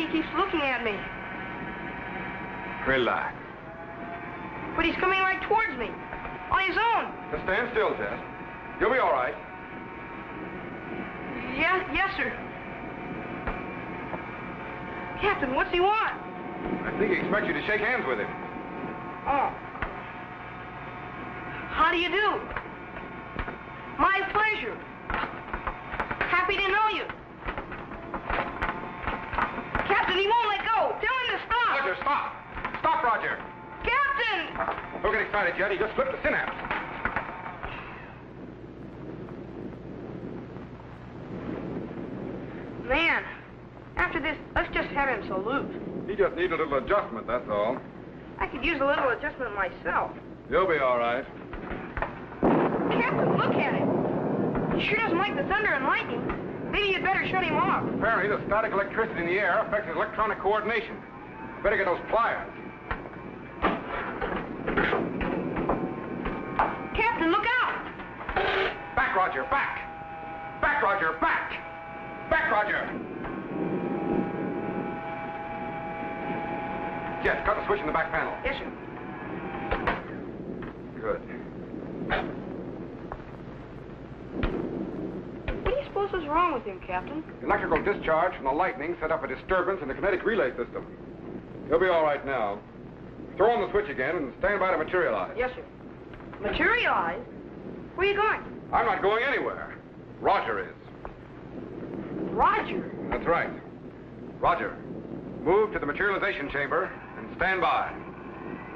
he keeps looking at me. Relax. But he's coming right towards me. On his own. Just stand still, Jess. You'll be all right. Yes, sir. Captain, what's he want? I think he expects you to shake hands with him. Oh. How do you do? My pleasure. Happy to know you. Captain, he won't let go. Tell him to stop. Roger, stop. Stop, Roger. Captain! Don't get excited yet. He just slipped a synapse. Man, after this, let's just have him salute. He just needs a little adjustment, that's all. I could use a little adjustment myself. You'll be all right. Captain, look at him. He sure doesn't like the thunder and lightning. Maybe you'd better shut him off. Apparently, the static electricity in the air affects his electronic coordination. Better get those pliers. Captain, look out! Back, Roger, back! Back, Roger, back! Back, Roger! Yes, cut the switch in the back panel. Yes, sir. Good. What do you suppose is wrong with him, Captain? Electrical discharge from the lightning set up a disturbance in the kinetic relay system. He'll be all right now. Throw on the switch again and stand by to materialize. Yes, sir. Materialize? Where are you going? I'm not going anywhere. Roger is. Roger? That's right. Roger, move to the materialization chamber and stand by.